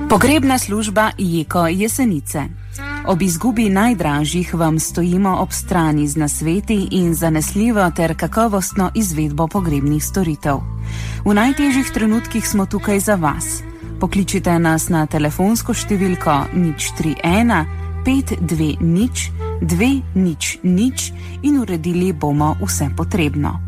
Pogrebna služba Jeko Jesenice. Ob izgubi najdražjih vam stojimo ob strani z nasveti in zanesljivo ter kakovostno izvedbo pogrebnih storitev. V najtežjih trenutkih smo tukaj za vas. Pokličite nas na telefonsko številko 031 520 200 in uredili bomo vse potrebno.